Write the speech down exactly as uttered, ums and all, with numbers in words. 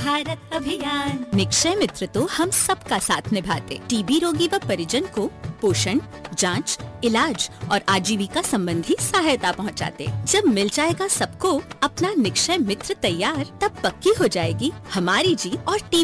भारत अभियान। निक्षय मित्र तो हम सबका साथ निभाते। टीबी रोगी व परिजन को पोषण, जांच, इलाज और आजीविका संबंधी सहायता पहुंचाते। जब मिल जाएगा सबको अपना निक्षय मित्र तैयार, तब पक्की हो जाएगी हमारी जीत और टीबी